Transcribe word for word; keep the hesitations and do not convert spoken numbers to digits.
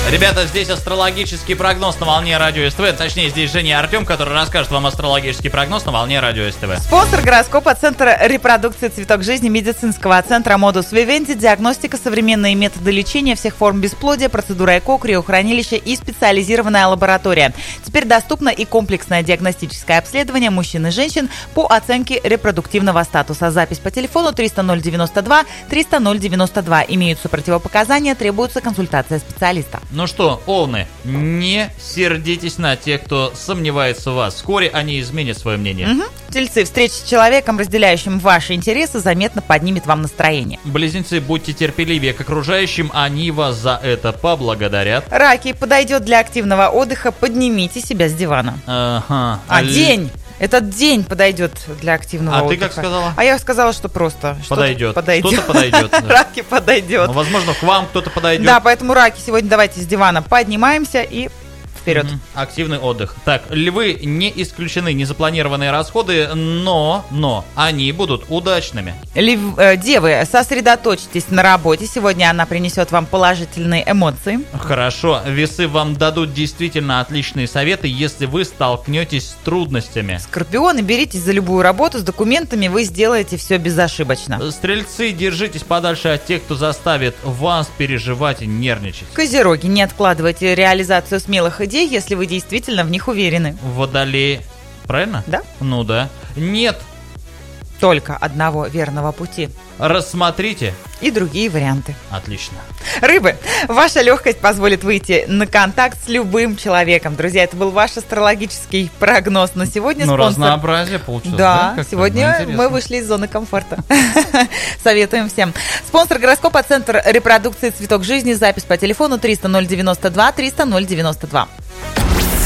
Ребята, здесь астрологический прогноз на волне Радио СТВ. Точнее, здесь Женя и Артем, который расскажет вам астрологический прогноз на волне Радио СТВ. Спонсор гороскопа — Центр репродукции «Цветок жизни» медицинского центра Модус Вивенди. Диагностика, современные методы лечения всех форм бесплодия, процедура ЭКО, криохранилище и специализированная лаборатория. Теперь доступно и комплексное диагностическое обследование мужчин и женщин по оценке репродуктивного статуса. Запись по телефону триста ноль девяносто два триста ноль девяносто два. Имеются противопоказания, требуется консультация специалиста. Ну что, овны, не сердитесь на тех, кто сомневается в вас. Вскоре они изменят свое мнение. Угу. Тельцы, встреча с человеком, разделяющим ваши интересы, заметно поднимет вам настроение. Близнецы, будьте терпеливее к окружающим, они вас за это поблагодарят. Раки, подойдет для активного отдыха, поднимите себя с дивана. Ага. А Л... день? Этот день подойдет для активного а отдыха. А ты как сказала? А я сказала, что просто подойдет. подойдет. Кто-то подойдет. Раки подойдет. Ну, возможно, к вам кто-то подойдет. Да, поэтому, раки, сегодня давайте с дивана поднимаемся и вперед. Угу. Активный отдых. Так, львы, не исключены незапланированные расходы, но, но они будут удачными. Лев, э, девы, сосредоточьтесь на работе. Сегодня она принесет вам положительные эмоции. Хорошо. Весы, вам дадут действительно отличные советы, если вы столкнетесь с трудностями. Скорпионы, беритесь за любую работу с документами, вы сделаете все безошибочно. Стрельцы, держитесь подальше от тех, кто заставит вас переживать и нервничать. Козероги, не откладывайте реализацию смелых идей, если вы действительно в них уверены. Водолеи, правильно? Да. Ну да. Нет только одного верного пути. Рассмотрите и другие варианты. Отлично. Рыбы, ваша легкость позволит выйти на контакт с любым человеком. Друзья, это был ваш астрологический прогноз на сегодня. Ну, спонсор... разнообразие получилось. Да, да сегодня мы вышли из зоны комфорта. Советуем всем. Спонсор гороскопа — Центр репродукции «Цветок жизни». Запись по телефону триста ноль девяносто два триста ноль девяносто два.